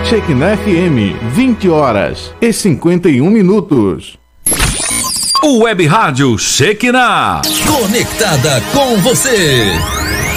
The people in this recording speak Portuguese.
Shekinah FM, 20h51. O Web Rádio Shekinah, conectada com você.